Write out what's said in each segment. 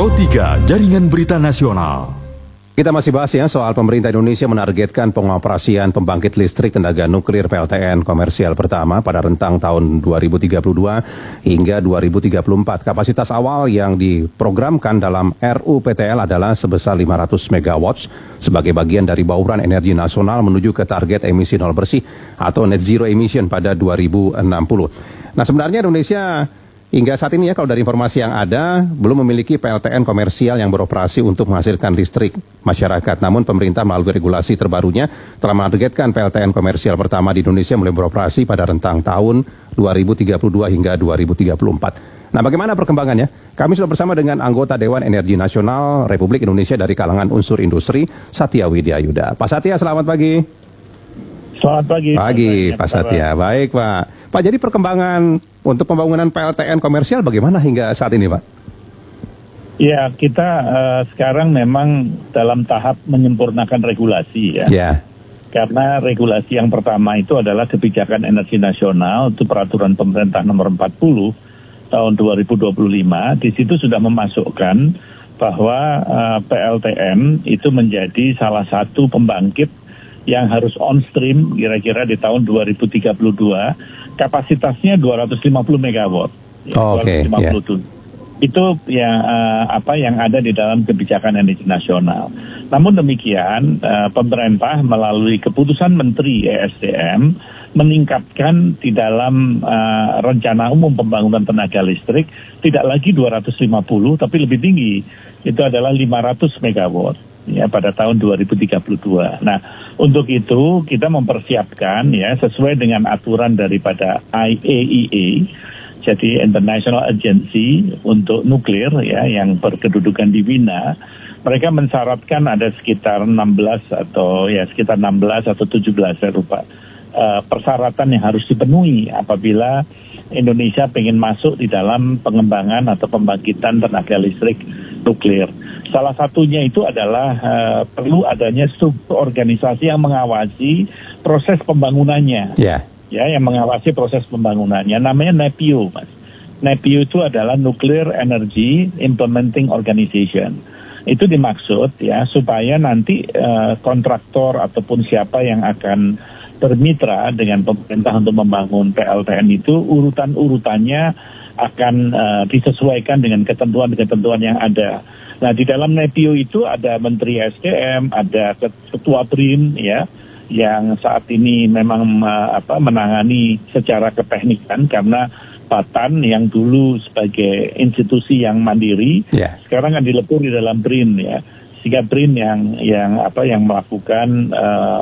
Pro 3 Jaringan Berita Nasional. Kita masih bahas ya soal pemerintah Indonesia menargetkan pengoperasian pembangkit listrik tenaga nuklir PLTN komersial pertama pada rentang tahun 2032 hingga 2034. Kapasitas awal yang diprogramkan dalam RUPTL adalah sebesar 500 MW sebagai bagian dari bauran energi nasional menuju ke target emisi nol bersih atau net zero emission pada 2060. Nah, sebenarnya Indonesia hingga saat ini ya, kalau dari informasi yang ada, belum memiliki PLTN komersial yang beroperasi untuk menghasilkan listrik masyarakat. Namun pemerintah melalui regulasi terbarunya telah menargetkan PLTN komersial pertama di Indonesia mulai beroperasi pada rentang tahun 2032 hingga 2034. Nah, bagaimana perkembangannya? Kami sudah bersama dengan anggota Dewan Energi Nasional Republik Indonesia dari kalangan unsur industri, Satya Widyayuda. Pak Satya, selamat pagi. Selamat pagi. Pagi, Pak Satya. Baik, Pak. Pak, jadi perkembangan untuk pembangunan PLTN komersial bagaimana hingga saat ini, Pak? Ya, kita sekarang memang dalam tahap menyempurnakan regulasi ya. Ya. Karena regulasi yang pertama itu adalah kebijakan energi nasional, itu peraturan pemerintah nomor 40 tahun 2025. Di situ sudah memasukkan bahwa PLTN itu menjadi salah satu pembangkit yang harus on stream kira-kira di tahun 2032, kapasitasnya 250 MW. Oke. Itu yang yang ada di dalam kebijakan energi nasional. Namun demikian, pemerintah melalui keputusan Menteri ESDM meningkatkan di dalam rencana umum pembangunan tenaga listrik tidak lagi 250 tapi lebih tinggi, itu adalah 500 MW. Ya, pada tahun 2032. Nah, untuk itu kita mempersiapkan ya sesuai dengan aturan daripada IAEA, jadi International Agency untuk Nuklir ya yang berkedudukan di Wina. Mereka mensyaratkan ada sekitar 16 atau 17 saya lupa persyaratan yang harus dipenuhi apabila Indonesia ingin masuk di dalam pengembangan atau pembangkitan tenaga listrik nuklir. Salah satunya itu adalah perlu adanya struktur organisasi yang mengawasi proses pembangunannya. Ya, yang mengawasi proses pembangunannya. Namanya NEPIO, Mas. NEPIO itu adalah Nuclear Energy Implementing Organization. Itu dimaksud ya supaya nanti kontraktor ataupun siapa yang akan bermitra dengan pemerintah untuk membangun PLTN itu urutan-urutannya akan disesuaikan dengan ketentuan-ketentuan yang ada. Nah, di dalam NEPIO itu ada Menteri SDM, ada Ketua BRIN ya, yang saat ini memang menangani secara keteknikan karena Batan yang dulu sebagai institusi yang mandiri, sekarang kan dilebur di dalam BRIN ya. Sehingga BRIN yang melakukan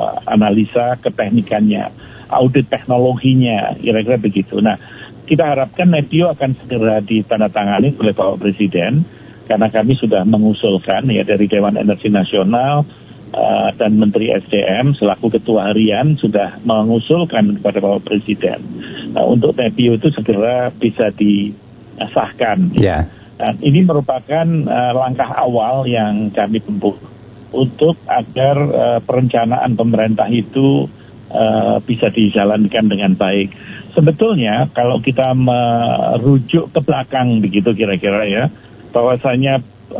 analisa keteknikannya, audit teknologinya, kira-kira begitu. Nah, kita harapkan NEPIO akan segera ditandatangani oleh Bapak Presiden, karena kami sudah mengusulkan ya dari Dewan Energi Nasional dan Menteri SDM selaku Ketua Harian sudah mengusulkan kepada Bapak Presiden untuk NEPIO itu segera bisa disahkan. Ya. Dan ini merupakan langkah awal yang kami tempuh untuk agar perencanaan pemerintah itu bisa dijalankan dengan baik. Sebetulnya kalau kita merujuk ke belakang begitu kira-kira ya, bahwasanya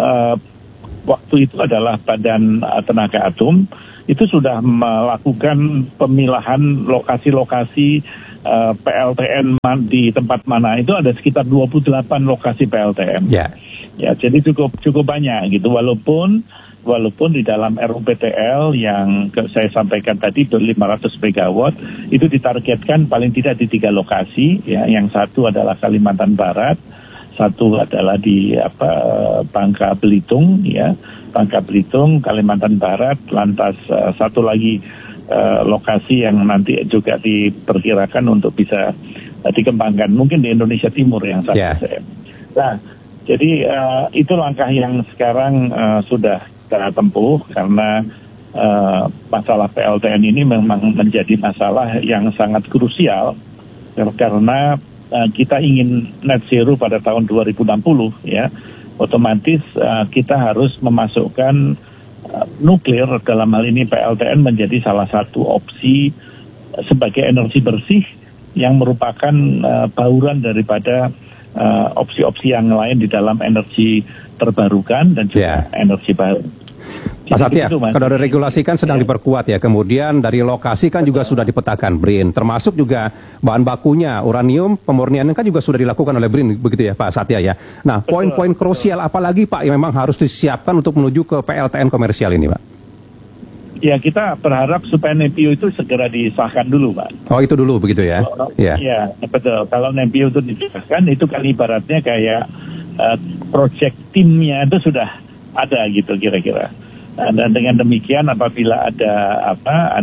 waktu itu adalah Badan Tenaga Atom itu sudah melakukan pemilahan lokasi-lokasi PLTN di tempat mana itu ada sekitar 28 lokasi PLTN. Ya, jadi cukup banyak gitu walaupun di dalam RUPTL yang saya sampaikan tadi 500 MW itu ditargetkan paling tidak di 3 lokasi ya, yang satu adalah Kalimantan Barat, satu adalah di Bangka Belitung ya, Bangka Belitung, Kalimantan Barat, lantas satu lagi lokasi yang nanti juga diperkirakan untuk bisa dikembangkan mungkin di Indonesia Timur yang saya. Nah, jadi itu langkah yang sekarang sudah kita tempuh karena masalah PLTN ini memang menjadi masalah yang sangat krusial karena kita ingin net zero pada tahun 2060 ya, otomatis kita harus memasukkan nuklir dalam hal ini PLTN menjadi salah satu opsi sebagai energi bersih yang merupakan bauran daripada opsi-opsi yang lain di dalam energi terbarukan dan juga energi baru. Pak Satya, kalau dari regulasi kan sedang diperkuat ya, kemudian dari lokasi kan juga sudah dipetakan BRIN, termasuk juga bahan bakunya, uranium, pemurniannya kan juga sudah dilakukan oleh BRIN, begitu ya Pak Satya ya. Nah, poin-poin krusial apa lagi Pak yang memang harus disiapkan untuk menuju ke PLTN komersial ini Pak? Ya, kita berharap supaya NEPIO itu segera disahkan dulu Pak. Oh, itu dulu begitu ya? Iya, betul. Kalau NEPIO itu disahkan, itu kan ibaratnya kayak project timnya itu sudah ada gitu kira-kira. Dan dengan demikian apabila ada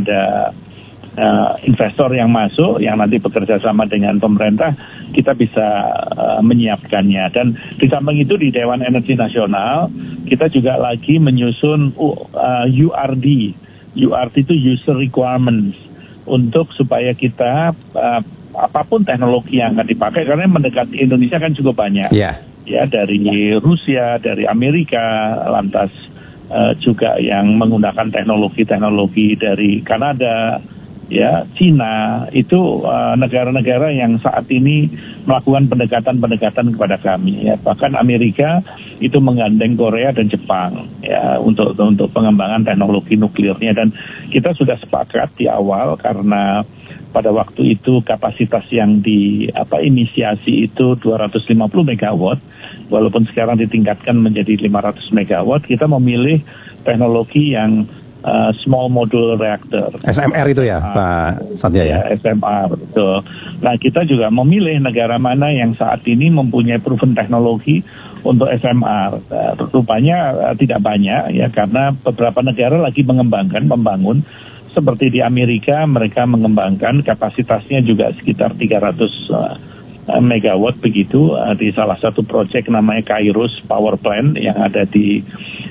investor yang masuk yang nanti bekerja sama dengan pemerintah, kita bisa menyiapkannya. Dan di samping itu di Dewan Energi Nasional kita juga lagi menyusun URD. URD itu user requirements untuk supaya kita apapun teknologi yang akan dipakai, karena mendekati Indonesia kan cukup banyak. Ya, dari Rusia, dari Amerika, lantas juga yang menggunakan teknologi-teknologi dari Kanada, ya, Cina, itu negara-negara yang saat ini melakukan pendekatan-pendekatan kepada kami. Ya, bahkan Amerika itu menggandeng Korea dan Jepang, ya, untuk pengembangan teknologi nuklirnya. Dan kita sudah sepakat di awal karena pada waktu itu kapasitas yang inisiasi itu 250 megawatt, walaupun sekarang ditingkatkan menjadi 500 megawatt, kita memilih teknologi yang small modular reactor. SMR itu ya, Pak Satya ya? SMR, betul. Nah, kita juga memilih negara mana yang saat ini mempunyai proven teknologi untuk SMR. Rupanya tidak banyak ya, karena beberapa negara lagi membangun. Seperti di Amerika, mereka mengembangkan kapasitasnya juga sekitar 300 megawatt begitu, di salah satu proyek namanya Kairos Power Plant yang ada di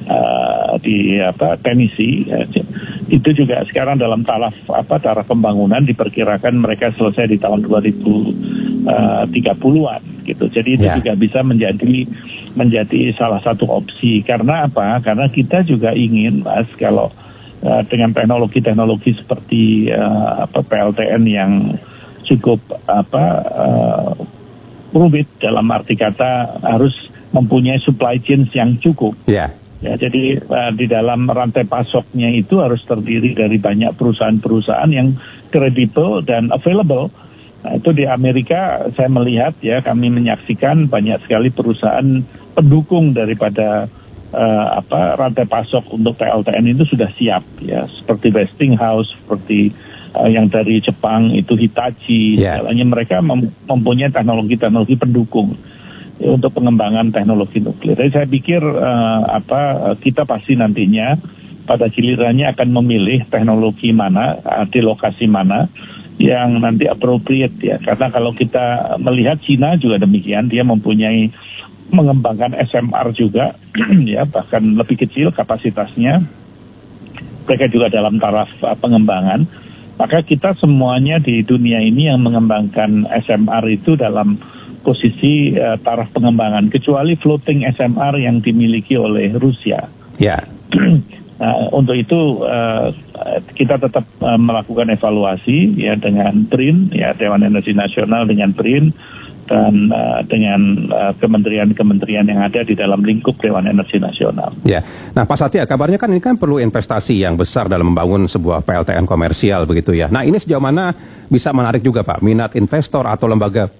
Tennessee. Itu juga sekarang dalam taraf pembangunan, diperkirakan mereka selesai di tahun 2030-an gitu. Jadi itu juga bisa menjadi salah satu opsi. Karena apa? Karena kita juga ingin, Mas, kalau dengan teknologi-teknologi seperti PLTN yang cukup rumit, dalam arti kata harus mempunyai supply chain yang cukup. Ya, jadi di dalam rantai pasoknya itu harus terdiri dari banyak perusahaan-perusahaan yang kredibel dan available. Nah, itu di Amerika saya melihat ya, kami menyaksikan banyak sekali perusahaan pendukung daripada rantai pasok untuk PLTN itu sudah siap ya, seperti Westinghouse, seperti yang dari Jepang itu Hitachi, segalanya mereka mempunyai teknologi-teknologi pendukung untuk pengembangan teknologi nuklir. Jadi saya pikir kita pasti nantinya pada gilirannya akan memilih teknologi mana, di lokasi mana yang nanti appropriate ya, karena kalau kita melihat Cina juga demikian, dia mempunyai mengembangkan SMR juga ya, bahkan lebih kecil kapasitasnya, mereka juga dalam taraf pengembangan. Maka kita semuanya di dunia ini yang mengembangkan SMR itu dalam posisi taraf pengembangan, kecuali floating SMR yang dimiliki oleh Rusia. Nah, untuk itu kita tetap melakukan evaluasi ya dengan BRIN, ya, Dewan Energi Nasional dengan BRIN, dan dengan kementerian-kementerian yang ada di dalam lingkup Dewan Energi Nasional. Ya, nah Pak Satya, kabarnya kan ini kan perlu investasi yang besar dalam membangun sebuah PLTN komersial begitu ya. Nah, ini sejauh mana bisa menarik juga Pak minat investor atau lembaga